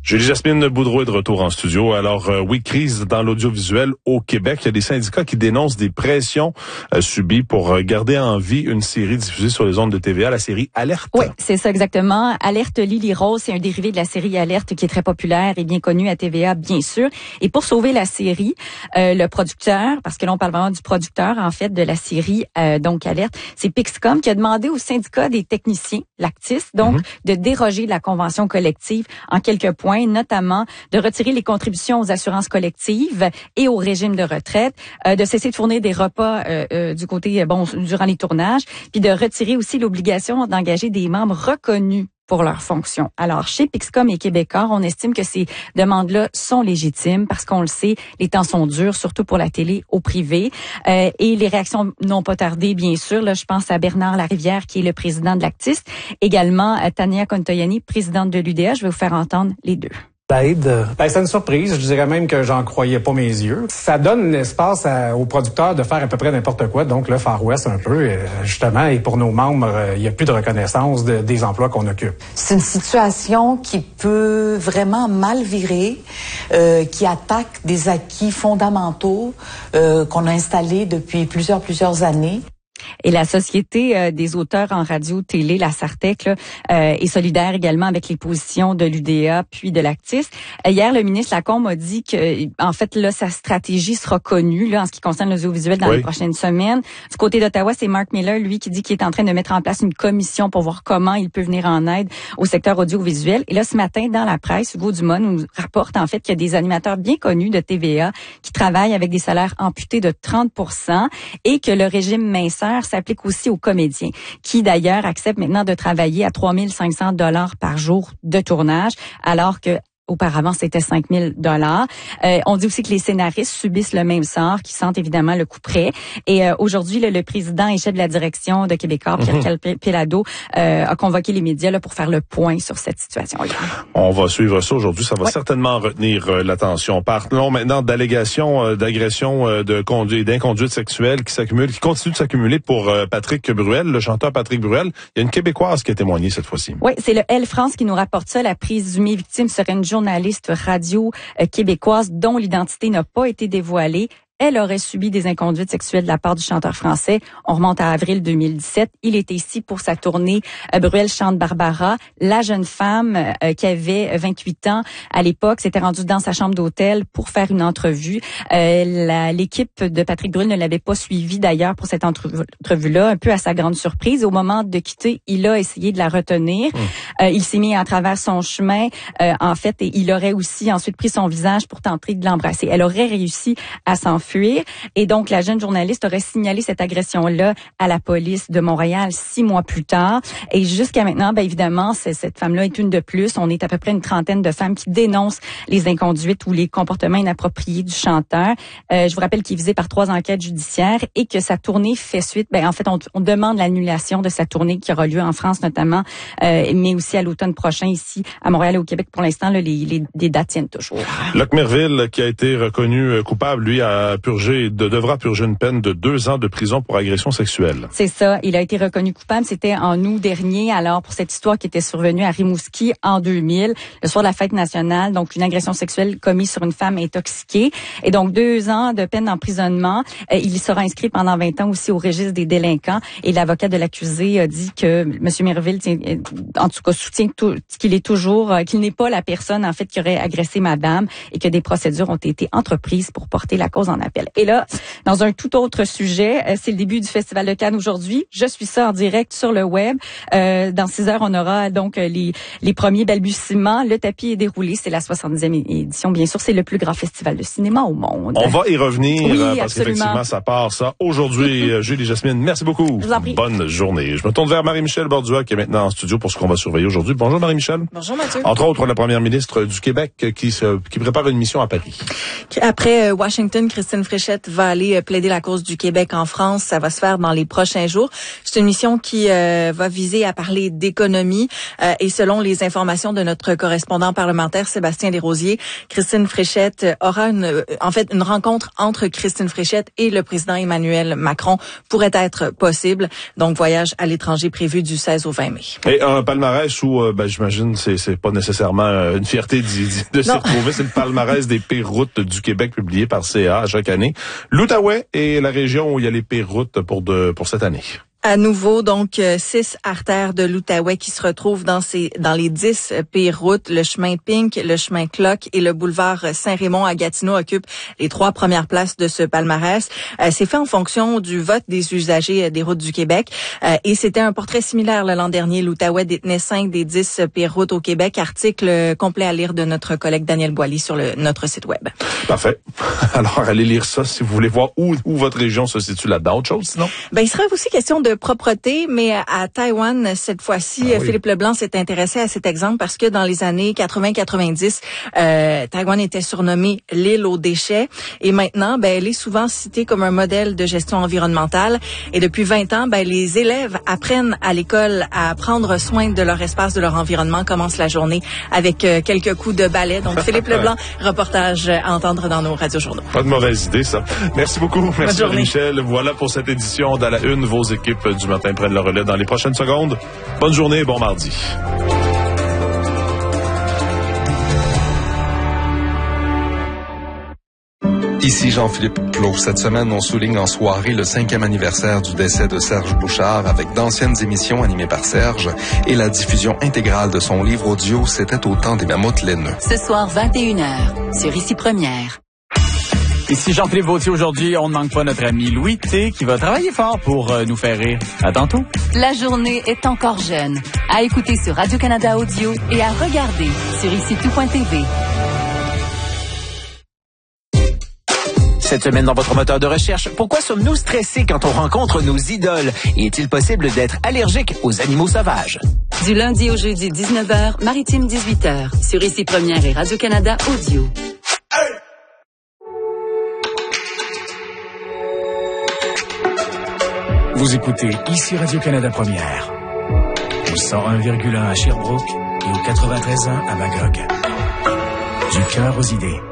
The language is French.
Julie-Jasmine Boudreau est de retour en studio. Alors, oui, crise dans l'audiovisuel au Québec. Il y a des syndicats qui dénoncent des pressions subies pour garder en vie une série diffusée sur les ondes de TVA, la série Alerte. Oui, c'est ça exactement. Alerte Lily Rose, c'est un dérivé de la série Alerte qui est très populaire et bien connue à TVA, bien sûr. Et pour sauver la série, le producteur, parce que là on parle vraiment du producteur en fait de la série, donc Alerte, c'est Pixcom qui a demandé au syndicat des techniciens, l'Actis, donc de déroger de la convention collective en quelques points, notamment de retirer les contributions aux assurances collectives et au régime de retraite, de cesser de fournir des repas du côté durant les tournages, puis de retirer aussi l'obligation d'engager des membres reconnus pour leur fonction. Alors, chez Pixcom et Québécois, on estime que ces demandes-là sont légitimes parce qu'on le sait, les temps sont durs, surtout pour la télé au privé. Et les réactions n'ont pas tardé, bien sûr. Là, je pense à Bernard Larivière, qui est le président de l'Actis. Également, à Tania Contoyani, présidente de l'UDA. Je vais vous faire entendre les deux. L'aide, c'est une surprise. Je dirais même que j'en croyais pas mes yeux. Ça donne l'espace aux producteurs de faire à peu près n'importe quoi. Donc, le Far West un peu, justement, et pour nos membres, il n'y a plus de reconnaissance des emplois qu'on occupe. C'est une situation qui peut vraiment mal virer, qui attaque des acquis fondamentaux qu'on a installés depuis plusieurs années. Et la Société des auteurs en radio-télé, la SARTEC, là, est solidaire également avec les positions de l'UDA puis de l'Actis. Hier, le ministre Lacombe a dit que, en fait, là, sa stratégie sera connue là en ce qui concerne l'audiovisuel dans les prochaines semaines. Du côté d'Ottawa, c'est Mark Miller, lui, qui dit qu'il est en train de mettre en place une commission pour voir comment il peut venir en aide au secteur audiovisuel. Et là, ce matin, dans la presse, Hugo Dumont nous rapporte en fait qu'il y a des animateurs bien connus de TVA qui travaillent avec des salaires amputés de 30% et que le régime minceur s'applique aussi aux comédiens, qui d'ailleurs acceptent maintenant de travailler à 3 500 $ par jour de tournage, alors que auparavant, c'était 5 000 $. On dit aussi que les scénaristes subissent le même sort, qui sentent évidemment le coup près. Et aujourd'hui, le président et chef de la direction de Québécois, Pierre Calpelado, a convoqué les médias là, pour faire le point sur cette situation-là. On va suivre ça aujourd'hui. Ça va certainement retenir l'attention. Parlons maintenant d'allégations d'agressions d'inconduite sexuelle qui s'accumulent, qui continuent de s'accumuler pour Patrick Bruel, le chanteur Patrick Bruel. Il y a une Québécoise qui a témoigné cette fois-ci. Oui, c'est le Elle France qui nous rapporte ça. La présumée victime serait une journaliste radio québécoise dont l'identité n'a pas été dévoilée. Elle aurait subi des inconduites sexuelles de la part du chanteur français. On remonte à avril 2017. Il était ici pour sa tournée Bruel chante Barbara. La jeune femme qui avait 28 ans à l'époque s'était rendue dans sa chambre d'hôtel pour faire une entrevue. L'équipe de Patrick Bruel ne l'avait pas suivi d'ailleurs pour cette entrevue-là, un peu à sa grande surprise. Au moment de quitter, il a essayé de la retenir. Il s'est mis à travers son chemin, en fait, et il aurait aussi ensuite pris son visage pour tenter de l'embrasser. Elle aurait réussi à s'enfuir. Et donc, la jeune journaliste aurait signalé cette agression-là à la police de Montréal 6 mois plus tard. Et jusqu'à maintenant, bien évidemment, cette femme-là est une de plus. On est à peu près une trentaine de femmes qui dénoncent les inconduites ou les comportements inappropriés du chanteur. Je vous rappelle qu'il est visé par 3 enquêtes judiciaires et que sa tournée fait suite. Ben, en fait, on demande l'annulation de sa tournée qui aura lieu en France notamment, mais aussi à l'automne prochain ici à Montréal et au Québec. Pour l'instant, là, les dates tiennent toujours. Luc Merville, qui a été reconnu coupable, lui, devra purger une peine de 2 ans de prison pour agression sexuelle. C'est ça. Il a été reconnu coupable. C'était en août dernier. Alors, pour cette histoire qui était survenue à Rimouski en 2000, le soir de la fête nationale, donc une agression sexuelle commise sur une femme intoxiquée. Et donc, 2 ans de peine d'emprisonnement. Il sera inscrit pendant 20 ans aussi au registre des délinquants. Et l'avocat de l'accusé a dit que M. Merville, en tout cas, soutient qu'il est toujours, qu'il n'est pas la personne, en fait, qui aurait agressé madame et que des procédures ont été entreprises pour porter la cause en appel. Et là, dans un tout autre sujet, c'est le début du Festival de Cannes aujourd'hui. Je suis ça en direct sur le web. Dans 6 heures, on aura donc les premiers balbutiements. Le tapis est déroulé. C'est la 70e édition, bien sûr. C'est le plus grand festival de cinéma au monde. On va y revenir, parce absolument. qu'effectivement, ça part ça aujourd'hui. Julie-Jasmine, merci beaucoup. Je vous en prie. Bonne journée. Je me tourne vers Marie-Michel Bordua, qui est maintenant en studio pour ce qu'on va surveiller aujourd'hui. Bonjour Marie-Michel. Bonjour Mathieu. Entre autres, la première ministre du Québec qui prépare une mission à Paris. Après Washington, Christine Christine Fréchette va aller plaider la cause du Québec en France. Ça va se faire dans les prochains jours. C'est une mission qui va viser à parler d'économie et selon les informations de notre correspondant parlementaire Sébastien Desrosiers, Christine Fréchette aura une rencontre entre Christine Fréchette et le président Emmanuel Macron pourrait être possible. Donc voyage à l'étranger prévu du 16 au 20 mai. Et un palmarès où j'imagine c'est pas nécessairement une fierté de s'y retrouver, c'est le palmarès des pires routes du Québec publié par CA chaque année. L'Outaouais est la région où il y a les pires routes pour cette année. À nouveau, donc, 6 artères de l'Outaouais qui se retrouvent dans les 10 pires routes. Le chemin Pink, le chemin Clock et le boulevard Saint-Raymond à Gatineau occupent les 3 premières places de ce palmarès. C'est fait en fonction du vote des usagers des routes du Québec. Et c'était un portrait similaire l'an dernier. L'Outaouais détenait 5 des 10 pires routes au Québec. Article complet à lire de notre collègue Daniel Boily sur notre site web. Parfait. Alors, allez lire ça si vous voulez voir où votre région se situe là-dedans. Autre chose, sinon? Il serait aussi question de propreté, mais à Taïwan, cette fois-ci, Philippe Leblanc s'est intéressé à cet exemple parce que dans les années 80-90, Taïwan était surnommée l'île aux déchets et maintenant, elle est souvent citée comme un modèle de gestion environnementale et depuis 20 ans, les élèves apprennent à l'école à prendre soin de leur espace, de leur environnement, commencent la journée avec quelques coups de balai. Donc, Philippe Leblanc, reportage à entendre dans nos radiojournaux. Pas de mauvaise idée, ça. Merci beaucoup. Merci, Michel. Voilà pour cette édition d'À la Une. Vos équipes du matin prennent le relais dans les prochaines secondes. Bonne journée et bon mardi. Ici Jean-Philippe Plot. Cette semaine, on souligne en soirée le 5e anniversaire du décès de Serge Bouchard avec d'anciennes émissions animées par Serge et la diffusion intégrale de son livre audio « C'était au temps des mammouths laineux ». Ce soir, 21h, sur Ici Première. Ici Jean-Philippe Vautier. Aujourd'hui, on ne manque pas notre ami Louis T qui va travailler fort pour nous faire rire. À tantôt. La journée est encore jeune. À écouter sur Radio-Canada Audio et à regarder sur IciTout.tv. Cette semaine dans votre moteur de recherche, pourquoi sommes-nous stressés quand on rencontre nos idoles? Et est-il possible d'être allergique aux animaux sauvages? Du lundi au jeudi, 19h, Maritime 18h, sur Ici Première et Radio-Canada Audio. Vous écoutez Ici Radio-Canada Première, au 101,1 à Sherbrooke et au 93.1 à Magog. Du cœur aux idées.